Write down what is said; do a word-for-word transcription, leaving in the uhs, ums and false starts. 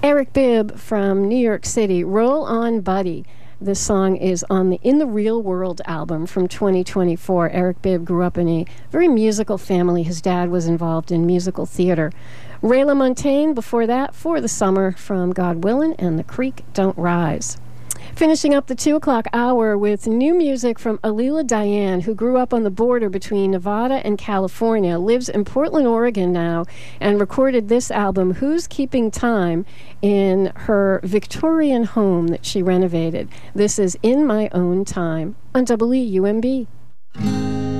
Eric Bibb from New York City, Roll On Buddy. This song is on the In the Real World album from twenty twenty-four. Eric Bibb grew up in a very musical family. His dad was involved in musical theater. Ray LaMontagne before that, For the Summer from God Willin' and The Creek Don't Rise. Finishing up the two o'clock hour with new music from Alila Diane, who grew up on the border between Nevada and California, lives in Portland, Oregon now, and recorded this album, Who's Keeping Time, in her Victorian home that she renovated. This is In My Own Time on W U M B.